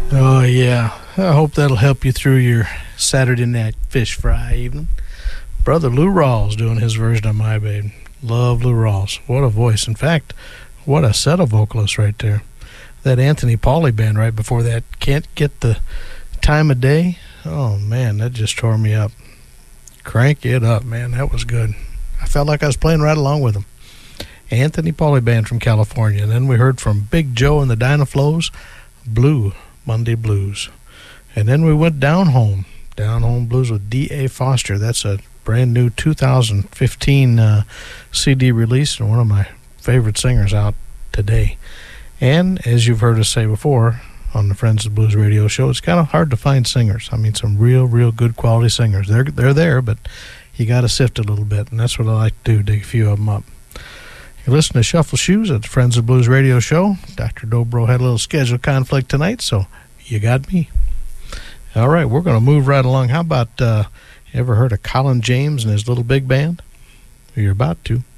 Oh, yeah. I hope that'll help you through your Saturday night fish fry evening. Brother Lou Rawls doing his version of My Babe. Love Lou Rawls. What a voice. In fact, what a set of vocalists right there. That Anthony Pauley band right before that, Can't Get the Time of Day. Oh, man, that just tore me up. Crank it up, man. That was good. I felt like I was playing right along with them. Anthony Pauley Band from California. And then we heard from Big Joe and the Dynaflows, Blue Monday Blues. And then we went Down Home Blues with D.A. Foster. That's a brand new 2015 CD release and one of my favorite singers out today. And as you've heard us say before on the Friends of the Blues radio show, it's kind of hard to find singers. I mean, some real good quality singers. They're there, but you got to sift a little bit, and that's what I like to do, dig a few of them up. You listen to Shuffle Shoes at the Friends of the Blues radio show. Dr. Dobro had a little schedule conflict tonight, so you got me. All right, we're going to move right along. How about, you ever heard of Colin James and his little big band? You're about to.